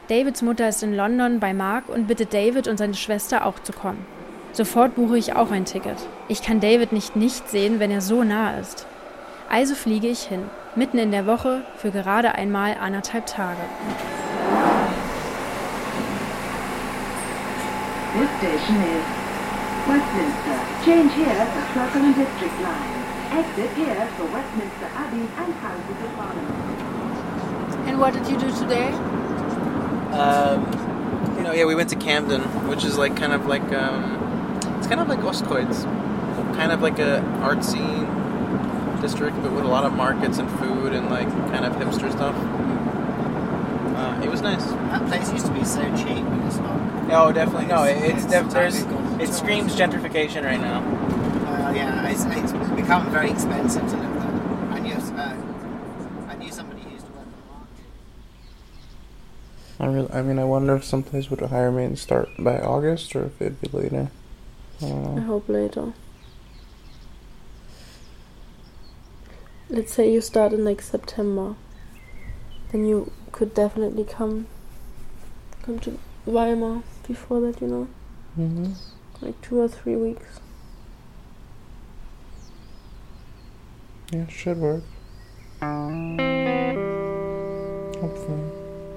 Davids Mutter ist in London bei Mark und bittet David und seine Schwester auch zu kommen. Sofort buche ich auch ein Ticket. Ich kann David nicht sehen, wenn er so nah ist. Also fliege ich hin, mitten in der Woche, für gerade einmal 1,5 Tage. This station is Westminster. Change here for Circle and District Line. Exit here for Westminster Abbey and Houses of Parliament. And what did you do today? We went to Camden, which is it's kind of like Ostkreuz, kind of like a artsy district, but with a lot of markets and food and kind of hipster stuff. It was nice. That place used to be so cheap, but it's not. Oh, definitely. No, it screams gentrification right now. It's become very expensive to live there. I knew somebody who used to work on the market. I wonder if some place would hire me and start by August, or if it'd be later. I don't know. I hope later. Let's say you start in September. Then you could definitely come to Weimar before that, Mm-hmm. 2 or 3 weeks. Yeah, should work. Hopefully.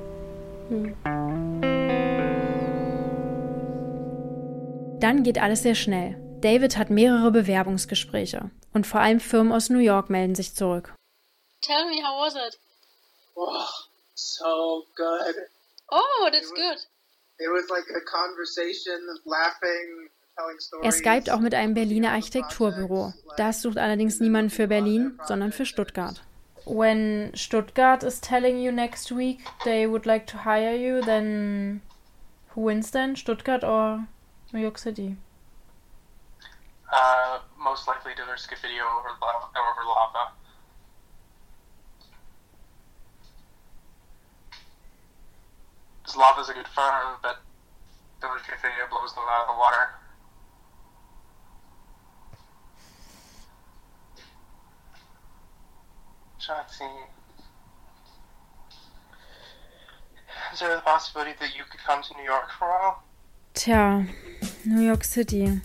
Dann geht alles sehr schnell. David hat mehrere Bewerbungsgespräche. Und vor allem Firmen aus New York melden sich zurück. Tell me, how was it? Oh, so good. Oh, that's good. It was like a conversation, laughing, telling stories. Er skypt auch mit einem Berliner Architekturbüro. Das sucht allerdings niemanden für Berlin, sondern für Stuttgart. When Stuttgart is telling you next week they would like to hire you, then who wins then? Stuttgart or New York City? Most likely to their skip video over Lava. Because Lava's a good firm, but Village Video blows them out of the water. Trying to see. Is there the possibility that you could come to New York for a while? Tja, New York City.